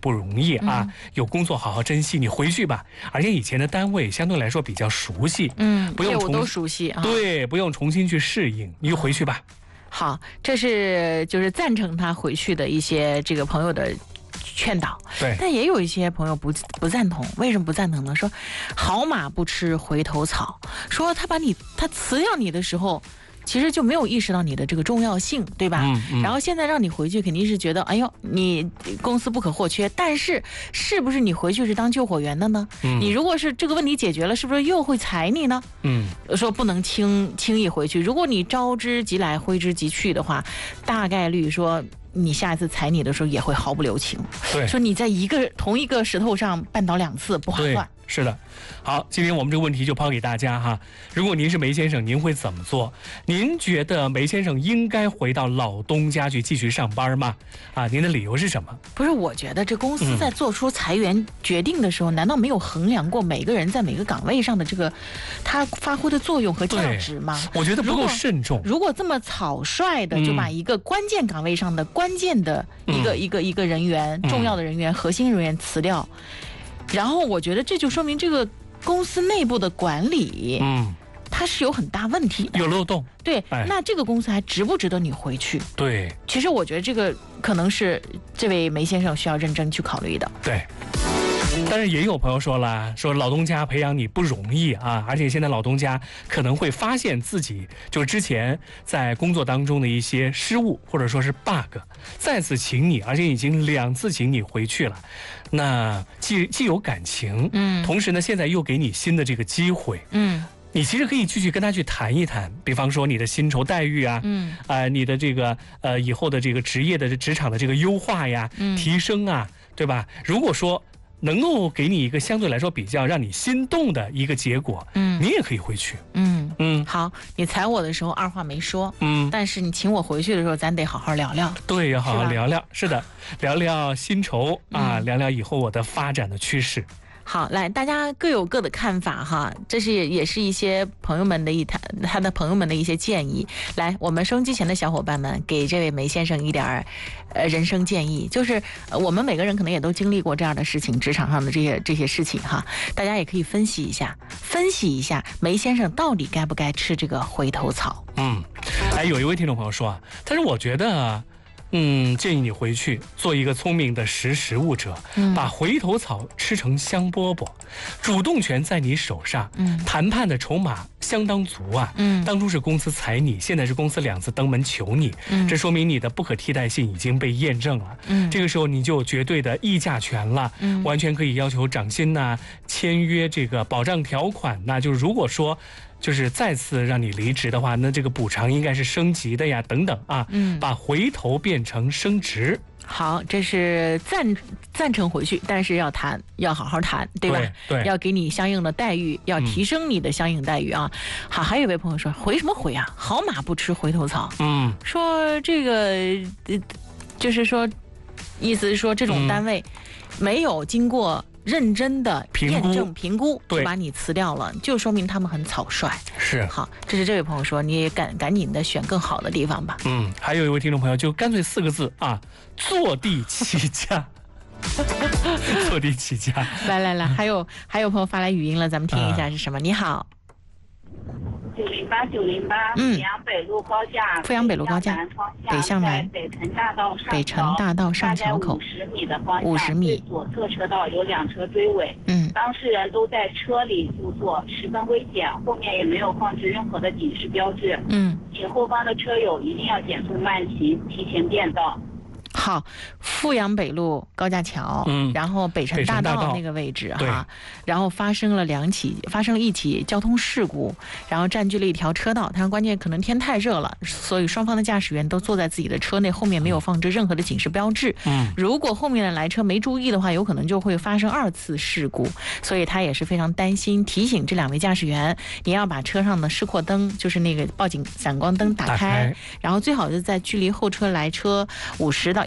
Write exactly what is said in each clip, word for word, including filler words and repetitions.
不容易啊，嗯、有工作好好珍惜，你回去吧。而且以前的单位相对来说比较熟悉， 嗯， 不用重业务都熟悉啊， 对，不用重新去适应，你就回去吧。 好，这是就是赞成他回去的一些这个朋友的劝导， 对， 但也有一些朋友不不赞同。为什么不赞同呢？说好马不吃回头草，说他把你他辞掉你的时候，其实就没有意识到你的这个重要性，对吧？ 嗯嗯、 然后现在让你回去，肯定是觉得，哎呦，你公司不可或缺。但是，是不是你回去是当救火员的呢？嗯、你如果是这个问题解决了，是不是又会裁你呢？嗯，说不能轻轻易回去。如果你招之即来，挥之即去的话，大概率说。你下一次裁你的时候也会毫不留情， 对， 说你在一个同一个石头上绊倒两次不划算。 是的，好，今天我们这个问题就抛给大家哈。如果您是梅先生，您会怎么做？您觉得梅先生应该回到老东家去继续上班吗？啊，您的理由是什么？ 不是，我觉得这公司在做出裁员决定的时候，嗯、难道没有衡量过每个人在每个岗位上的这个他发挥的作用和价值吗？ 我觉得不够慎重。 如果这么草率的就把一个关键岗位上的关键的一个、嗯、一个一个人员、嗯、重要的人员、核心人员辞掉。然后我觉得这就说明这个公司内部的管理，嗯，它是有很大问题的， 有漏洞。 对，哎、那这个公司还值不值得你回去？ 对， 其实我觉得这个可能是这位梅先生需要认真去考虑的。 对。但是也有朋友说了，说老东家培养你不容易啊，而且现在老东家可能会发现自己就是之前在工作当中的一些失误或者说是 bug， 再次请你，而且已经两次请你回去了，那既既有感情，嗯，同时呢现在又给你新的这个机会，嗯。你其实可以继续跟他去谈一谈，比方说你的薪酬待遇啊，嗯，啊、呃，你的这个呃以后的这个职业的职场的这个优化呀、嗯、提升啊，对吧？如果说能够给你一个相对来说比较让你心动的一个结果，嗯，你也可以回去， 嗯嗯，好，你裁我的时候二话没说，嗯，但是你请我回去的时候，咱得好好聊聊， 对，要好好聊聊，是的，聊聊薪酬啊、嗯，聊聊以后我的发展的趋势。 好，来，大家各有各的看法哈，这是也是一些朋友们的一谈，他的朋友们的一些建议。来，我们收音机前的小伙伴们，给这位梅先生一点呃人生建议，就是呃我们每个人可能也都经历过这样的事情，职场上的这些这些事情哈，大家也可以分析一下，分析一下梅先生到底该不该吃这个回头草。 嗯，哎，有一位听众朋友说啊，他说我觉得。嗯，建议你回去做一个聪明的识时务者，嗯、把回头草吃成香饽饽，主动权在你手上，嗯、谈判的筹码相当足啊。嗯，当初是公司裁你，现在是公司两次登门求你，嗯、这说明你的不可替代性已经被验证了。嗯，这个时候你就有绝对的议价权了，嗯、完全可以要求涨薪呐、啊，签约这个保障条款呐、啊，就是如果说。就是再次让你离职的话，那这个补偿应该是升级的呀，等等啊，嗯，把回头变成升职。 好，这是赞赞成回去，但是要谈，要好好谈，对吧？ 对，对要给你相应的待遇，要提升你的相应待遇啊。嗯、好，还有一位朋友说，回什么回啊？好马不吃回头草。嗯，说这个，呃，就是说，意思是说这种单位没有经过。认真的验证评估就把你辞掉了，就说明他们很草率。 是， 好，这是这位朋友说，你也赶赶紧的选更好的地方吧。 嗯，还有一位听众朋友就干脆四个字啊，坐地起价。坐地起价。 来来来，还有还有朋友发来语音了，咱们听一下是什么？啊、你好。 九零八九零八，富阳北路高架， 富阳北路高架，北向南， 北辰大道上， 北辰大道上桥口， 五十米的方向， 五十米， 左侧车道有两车追尾，嗯，当事人都在车里就坐，十分危险，后面也没有放置任何的警示标志，嗯，请后方的车友一定要减速慢行，提前变道。 好，富阳北路高架桥，嗯，然后北辰大道那个位置哈，然后发生了两起，发生了一起交通事故，然后占据了一条车道。他关键可能天太热了，所以双方的驾驶员都坐在自己的车内，后面没有放置任何的警示标志。嗯，如果后面的来车没注意的话，有可能就会发生二次事故。所以他也是非常担心，提醒这两位驾驶员，你要把车上的示廓灯，就是那个报警闪光灯打开，打开然后最好就在距离后车来车五十到一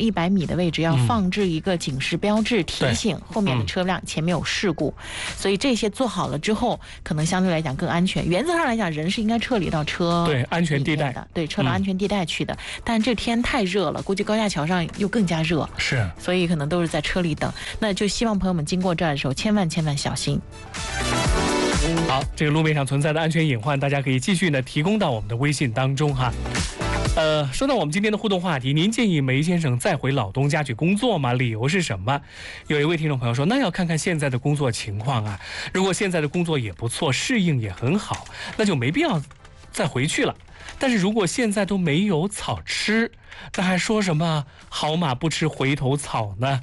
一百米的位置要放置一个警示标志，提醒后面的车辆前面有事故。所以这些做好了之后，可能相对来讲更安全。原则上来讲，人是应该撤离到车对安全地带的，对，撤到安全地带去的。嗯、但这天太热了，估计高架桥上又更加热， 是， 所以可能都是在车里等。那就希望朋友们经过这儿的时候，千万千万小心。 好，这个路面上存在的安全隐患，大家可以继续呢提供到我们的微信当中哈。呃，说到我们今天的互动话题，您建议梅先生再回老东家去工作吗？理由是什么？有一位听众朋友说，那要看看现在的工作情况啊。如果现在的工作也不错，适应也很好，那就没必要再回去了。但是如果现在都没有草吃，那还说什么好马不吃回头草呢？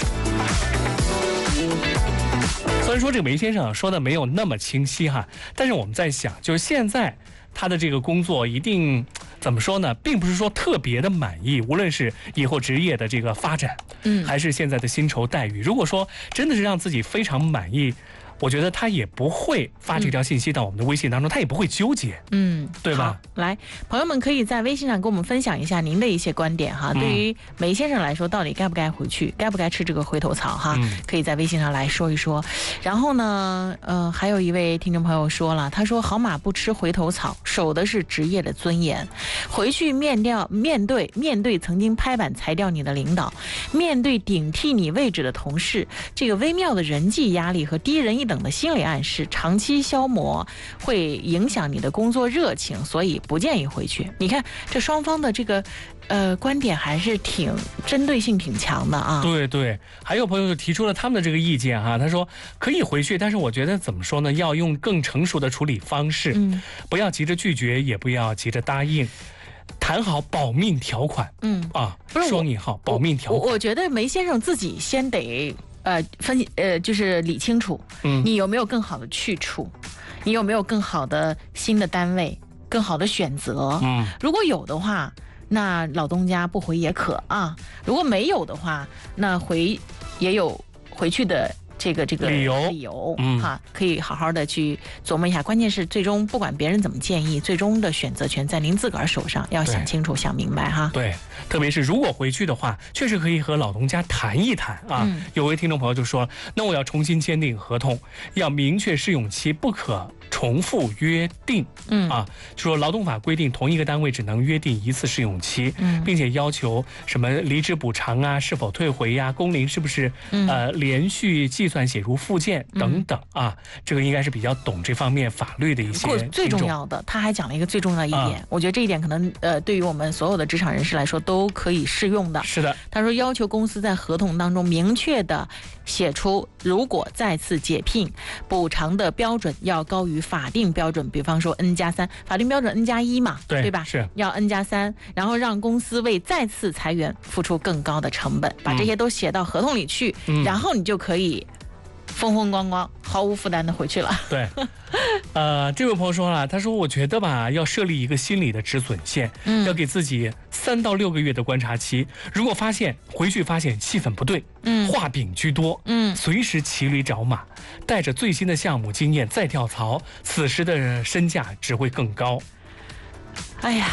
虽然说这个梅先生说的没有那么清晰哈，但是我们在想，就是现在他的这个工作一定怎么说呢，并不是说特别的满意，无论是以后职业的这个发展，嗯，还是现在的薪酬待遇，如果说真的是让自己非常满意，我觉得他也不会发这条信息到我们的微信当中，他也不会纠结，嗯，对吧？ 来，朋友们可以在微信上跟我们分享一下您的一些观点哈。嗯、对于梅先生来说，到底该不该回去，该不该吃这个回头草哈？嗯、可以在微信上来说一说。然后呢，呃，还有一位听众朋友说了，他说：“好马不吃回头草，守的是职业的尊严。回去面掉面对面对曾经拍板裁掉你的领导，面对顶替你位置的同事，这个微妙的人际压力和低人一等的心理暗示，长期消磨会影响你的工作热情，所以不建议回去。”你看这双方的这个呃观点还是挺针对性挺强的啊。 对对，还有朋友就提出了他们的这个意见哈，他说可以回去，但是我觉得怎么说呢，要用更成熟的处理方式，嗯，不要急着拒绝，也不要急着答应。谈好保命条款，嗯啊，双引号保命条款。 我, 我觉得梅先生自己先得呃分析呃，就是理清楚，嗯，你有没有更好的去处，你有没有更好的新的单位，更好的选择，嗯，如果有的话，那老东家不回也可啊；如果没有的话，那回也有回去的。这个这个理由理由，嗯，哈，可以好好的去琢磨一下。关键是最终不管别人怎么建议，最终的选择权在您自个儿手上，要想清楚、想明白哈。 对，特别是如果回去的话，确实可以和老东家谈一谈啊。嗯、有位听众朋友就说，那我要重新签订合同，要明确试用期，不可重复约定。嗯啊，就说劳动法规定，同一个单位只能约定一次试用期，嗯，并且要求什么离职补偿啊，是否退回呀、啊，工龄是不是、嗯、呃连续计算写入附件等等啊，嗯、这个应该是比较懂这方面法律的一些。 最重要的，他还讲了一个最重要的一点，啊、我觉得这一点可能呃对于我们所有的职场人士来说都可以适用的。 是的， 他说要求公司在合同当中明确的写出，如果再次解聘，补偿的标准要高于法定标准，比方说 N 加三，法定标准 N 加一嘛， 对对吧？ 是要 N 加三，然后让公司为再次裁员付出更高的成本，把这些都写到合同里去，嗯、然后你就可以风风光光、毫无负担的回去了。 对，呃，这位朋友说了，他说我觉得吧，要设立一个心理的止损线，嗯，要给自己三到六个月的观察期。如果发现回去发现气氛不对，嗯，画饼居多，嗯，随时骑驴找马，带着最新的项目经验再跳槽，此时的身价只会更高。 哎呀。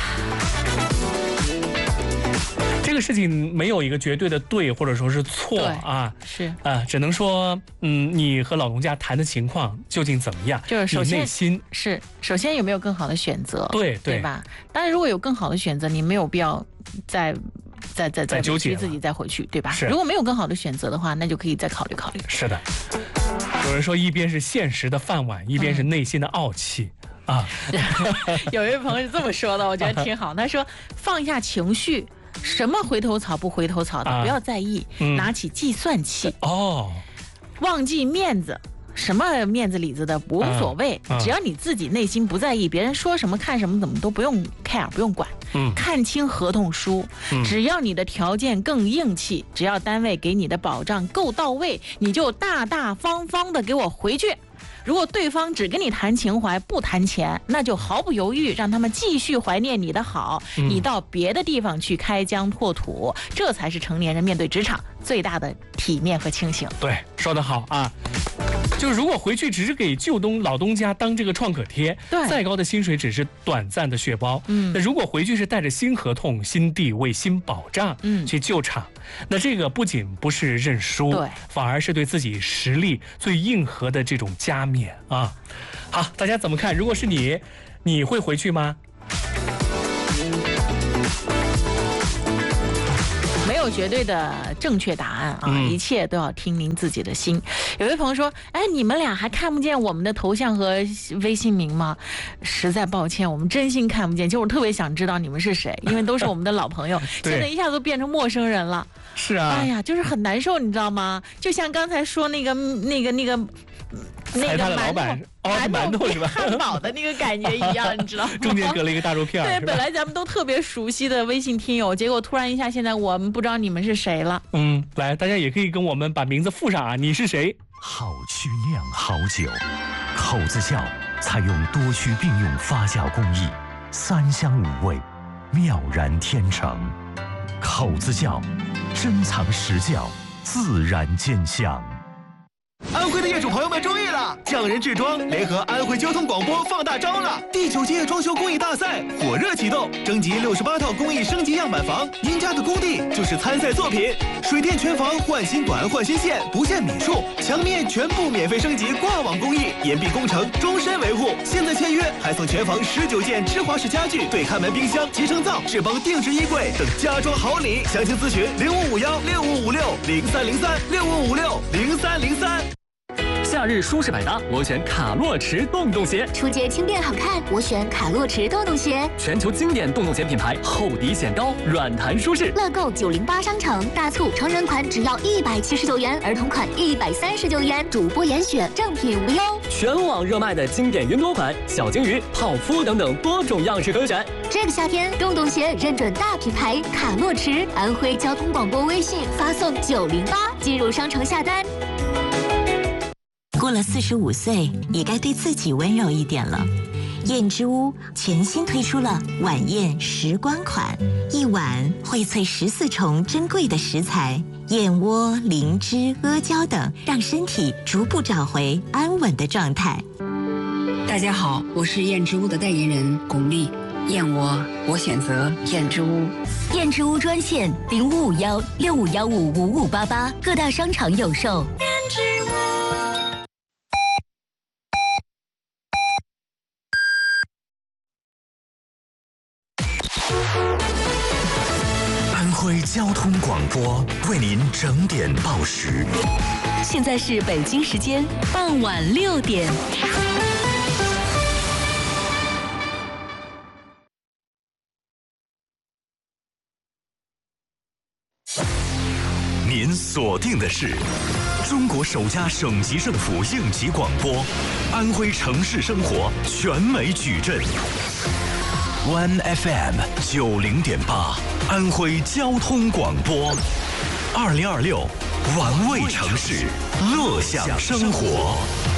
这个事情没有一个绝对的对或者说是错啊， 是啊、 呃，只能说，嗯，你和老东家谈的情况究竟怎么样？ 就是首先内心是首先有没有更好的选择？ 对对, 对吧？当然，如果有更好的选择，你没有必要再再再再纠结自己再回去，对吧？ 是。 如果没有更好的选择的话，那就可以再考虑考虑。 是的。有人说，一边是现实的饭碗，一边是内心的傲气。嗯、啊。 有一位朋友是这么说的，我觉得挺好。他说：“放下情绪。”什么回头草不回头草的、啊、不要在意、嗯、拿起计算器哦，忘记面子，什么面子里子的无所谓、啊啊、只要你自己内心不在意，别人说什么看什么怎么都不用 care 不用管、嗯、看清合同书、嗯、只要你的条件更硬气，只要单位给你的保障够到位，你就大大方方的给我回去。如果对方只跟你谈情怀不谈钱，那就毫不犹豫让他们继续怀念你的好、嗯、你到别的地方去开疆拓土，这才是成年人面对职场最大的体面和清醒。 对，说得好啊。 就是如果回去只是给旧东老东家当这个创可贴，再高的薪水只是短暂的血包。嗯，那如果回去是带着新合同、新地位、新保障，嗯，去救场，那这个不仅不是认输，对，反而是对自己实力最硬核的这种加冕啊。好，大家怎么看？如果是你，你会回去吗？ 没有绝对的正确答案啊，嗯、一切都要听您自己的心。有位朋友说：“哎，你们俩还看不见我们的头像和微信名吗？”实在抱歉，我们真心看不见。就我特别想知道你们是谁，因为都是我们的老朋友，现在一下都变成陌生人了。 是啊， 哎呀，就是很难受，你知道吗？就像刚才说那个那个那个。 那个馒头，哦，馒头是吧？ 汉堡的那个感觉一样，你知道吗？ 中间隔了一个大肉片。 对，本来咱们都特别熟悉的微信听友，结果突然一下，现在我们不知道你们是谁了。 嗯，来，大家也可以跟我们把名字附上啊，你是谁？ 好曲酿好酒，口子窖采用多区并用发酵工艺，三香五味，妙然天成。口子窖，珍藏实窖，自然见香。 安徽的业主朋友们注意了！匠人制装联合安徽交通广播放大招了！第九届装修工艺大赛火热启动，征集六十八套工艺升级样板房，您家的工地就是参赛作品。水电全房换新管换新线，不限米数，墙面全部免费升级挂网工艺，严密工程，终身维护。现在签约还送全房十九件芝华士家具、对看门冰箱、集成灶、智邦定制衣柜等家装好礼。详情咨询零五五幺六五五六零三零三六五五六零三零三。 夏日舒适百搭，我选卡洛驰洞洞鞋； 出街轻便好看，我选卡洛驰洞洞鞋。 全球经典洞洞鞋品牌，厚底显高，软弹舒适。 乐购九零八商城大促，成人款只要一百七十九元，儿童款一百三十九元，主播严选，正品无忧。 全网热卖的经典云朵款、小鲸鱼、泡芙等等多种样式可选。 这个夏天，洞洞鞋认准大品牌卡洛驰。安徽交通广播微信发送九零八进入商城下单。 过了四十五岁，也该对自己温柔一点了。燕之屋全新推出了晚宴时光款，一碗荟萃十四重珍贵的食材，燕窝、灵芝、阿胶等，让身体逐步找回安稳的状态。 大家好，我是燕之屋的代言人巩俐。燕窝，我选择燕之屋。 燕之屋专线零五五幺六五幺五五五八八，各大商场有售。燕之屋。 安徽交通广播为您整点报时。 现在是北京时间傍晚六点。 您锁定的是中国首家省级政府应急广播，安徽城市生活全美矩阵。One F M 九零点八，安徽交通广播，二零二六，玩味城市，乐享生活。